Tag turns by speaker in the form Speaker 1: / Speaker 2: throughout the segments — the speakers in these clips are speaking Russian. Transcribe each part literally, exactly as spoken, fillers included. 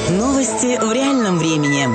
Speaker 1: Новости в реальном времени.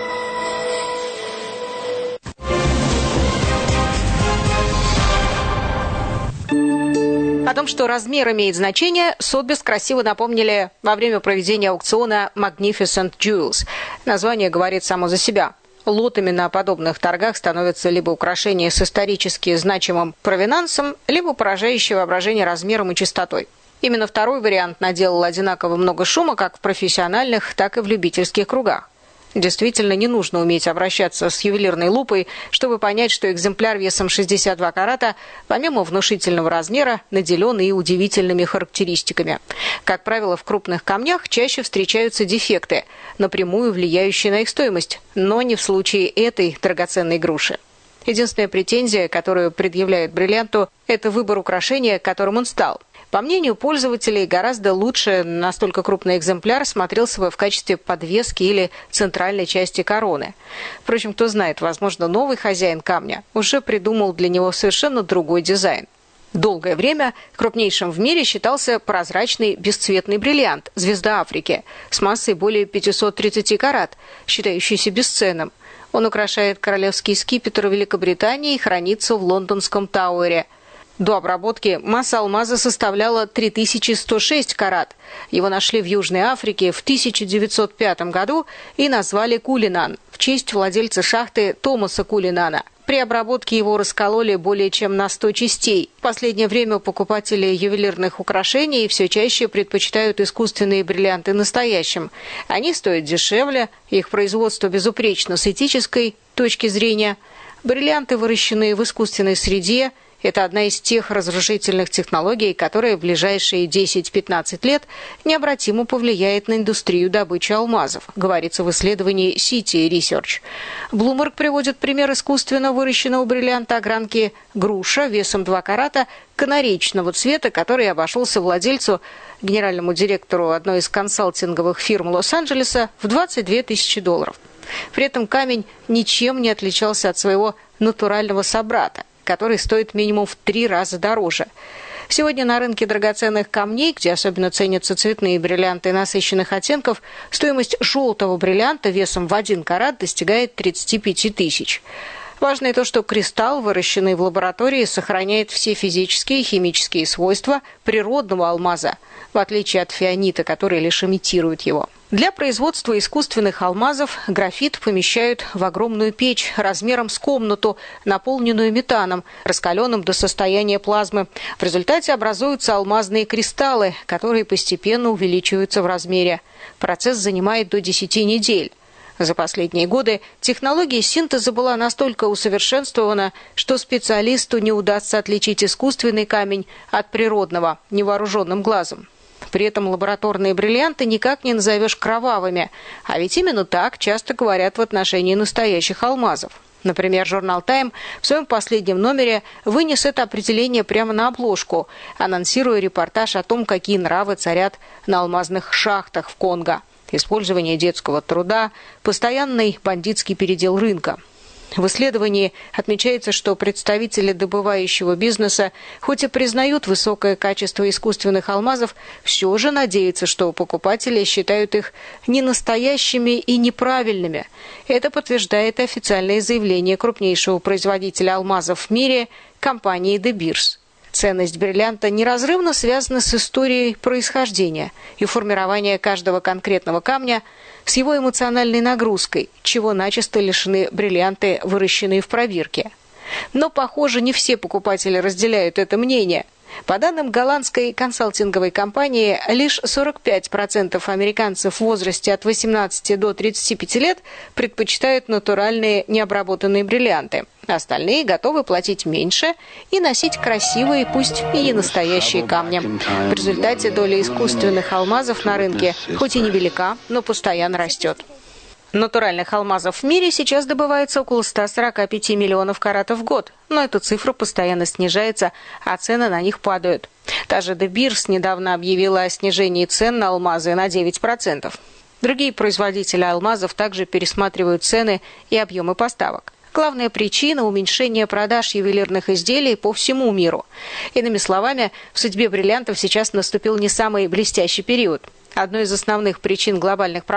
Speaker 2: О том, что размер имеет значение, Sotheby's красиво напомнили во время проведения аукциона Magnificent Jewels. Название говорит само за себя. Лотами на подобных торгах становятся либо украшения с исторически значимым провинансом, либо поражающие воображение размером и чистотой. Именно второй вариант наделал одинаково много шума как в профессиональных, так и в любительских кругах. Действительно, не нужно уметь обращаться с ювелирной лупой, чтобы понять, что экземпляр весом шестьдесят два карата, помимо внушительного размера, наделен и удивительными характеристиками. Как правило, в крупных камнях чаще встречаются дефекты, напрямую влияющие на их стоимость, но не в случае этой драгоценной груши. Единственная претензия, которую предъявляют бриллианту, это выбор украшения, которым он стал. По мнению пользователей, гораздо лучше настолько крупный экземпляр смотрелся бы в качестве подвески или центральной части короны. Впрочем, кто знает, возможно, новый хозяин камня уже придумал для него совершенно другой дизайн. Долгое время крупнейшим в мире считался прозрачный бесцветный бриллиант «Звезда Африки» с массой более пятисот тридцати карат, считающийся бесценным. Он украшает королевский скипетр Великобритании и хранится в лондонском Тауэре. До обработки масса алмаза составляла три тысячи сто шесть карат. Его нашли в Южной Африке в тысяча девятьсот пятом году и назвали Кулинан в честь владельца шахты Томаса Кулинана. При обработке его раскололи более чем на сто частей. В последнее время покупатели ювелирных украшений все чаще предпочитают искусственные бриллианты настоящим. Они стоят дешевле, их производство безупречно с этической точки зрения. Бриллианты, выращенные в искусственной среде, это одна из тех разрушительных технологий, которая в ближайшие десять-пятнадцать лет необратимо повлияет на индустрию добычи алмазов, говорится в исследовании City Research. Bloomberg приводит пример искусственно выращенного бриллианта огранки груша весом два карата канаречного цвета, который обошелся владельцу, генеральному директору одной из консалтинговых фирм Лос-Анджелеса, в двадцать две тысячи долларов. При этом камень ничем не отличался от своего натурального собрата, который стоит минимум в три раза дороже. Сегодня на рынке драгоценных камней, где особенно ценятся цветные бриллианты насыщенных оттенков, стоимость желтого бриллианта весом в один карат достигает тридцати пяти тысяч. Важно и то, что кристалл, выращенный в лаборатории, сохраняет все физические и химические свойства природного алмаза, в отличие от фианита, который лишь имитирует его. Для производства искусственных алмазов графит помещают в огромную печь размером с комнату, наполненную метаном, раскаленным до состояния плазмы. В результате образуются алмазные кристаллы, которые постепенно увеличиваются в размере. Процесс занимает до десяти недель. За последние годы технология синтеза была настолько усовершенствована, что специалисту не удастся отличить искусственный камень от природного невооруженным глазом. При этом лабораторные бриллианты никак не назовешь кровавыми, а ведь именно так часто говорят в отношении настоящих алмазов. Например, журнал «Тайм» в своем последнем номере вынес это определение прямо на обложку, анонсируя репортаж о том, какие нравы царят на алмазных шахтах в Конго. Использование детского труда, постоянный бандитский передел рынка. В исследовании отмечается, что представители добывающего бизнеса, хоть и признают высокое качество искусственных алмазов, все же надеются, что покупатели считают их ненастоящими и неправильными. Это подтверждает официальное заявление крупнейшего производителя алмазов в мире компании De Beers. Ценность бриллианта неразрывно связана с историей происхождения и формирования каждого конкретного камня, с его эмоциональной нагрузкой, чего начисто лишены бриллианты, выращенные в пробирке. Но, похоже, не все покупатели разделяют это мнение. По данным голландской консалтинговой компании, лишь сорок пять процентов американцев в возрасте от восемнадцати до тридцати пяти лет предпочитают натуральные необработанные бриллианты. Остальные готовы платить меньше и носить красивые, пусть и не настоящие камни. В результате доля искусственных алмазов на рынке хоть и невелика, но постоянно растет. Натуральных алмазов в мире сейчас добывается около ста сорока пяти миллионов каратов в год, но эта цифра постоянно снижается, а цены на них падают. Та же De Beers недавно объявила о снижении цен на алмазы на девять процентов. Другие производители алмазов также пересматривают цены и объемы поставок. Главная причина – уменьшение продаж ювелирных изделий по всему миру. Иными словами, в судьбе бриллиантов сейчас наступил не самый блестящий период. Одной из основных причин глобальных проблем